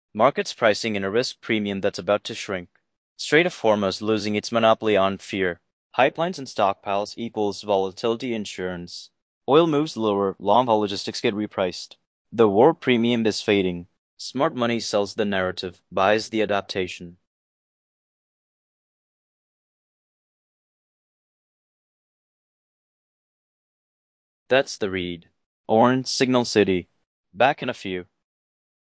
Markets pricing in a risk premium that's about to shrink. Strait of Hormuz losing its monopoly on fear. Pipelines and stockpiles equals volatility insurance. Oil moves lower, long-haul logistics get repriced. The war premium is fading. Smart money sells the narrative, buys the adaptation. That's the read. Orange, Signal City. Back in a few.